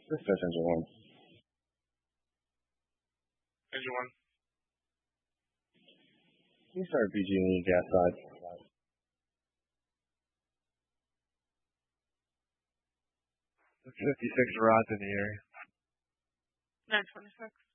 Dispatch engine 1. Engine 1. Can you start BG&E gas side? 56 rods in the area. 926.